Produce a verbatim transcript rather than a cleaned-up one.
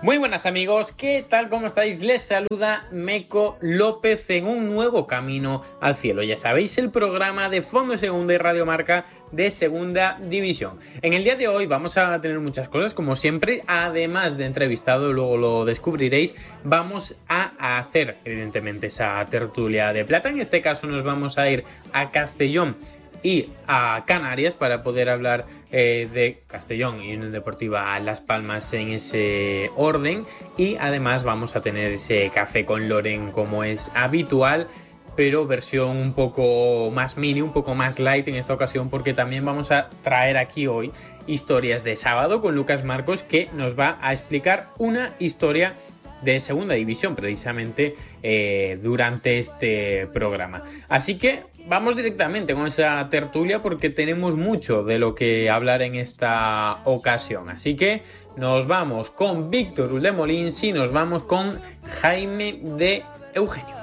Muy buenas amigos, ¿qué tal? ¿Cómo estáis? Les saluda Meco López en un nuevo camino al cielo. Ya sabéis, el programa de Fondo Segunda y Radio Marca de Segunda División. En el día de hoy vamos a tener muchas cosas, como siempre, además de entrevistado, luego lo descubriréis, vamos a hacer evidentemente esa tertulia de plata. En este caso nos vamos a ir a Castellón y a Canarias para poder hablar eh, de Castellón y Unión Deportiva Las Palmas en ese orden, y además vamos a tener ese café con Loren como es habitual, pero versión un poco más mini, un poco más light en esta ocasión, porque también vamos a traer aquí hoy historias de sábado con Lucas Marcos, que nos va a explicar una historia de segunda división precisamente eh, durante este programa. Así que vamos directamente con esa tertulia porque tenemos mucho de lo que hablar en esta ocasión. Así que nos vamos con Víctor Uldemolins y nos vamos con Jaime de Eugenio.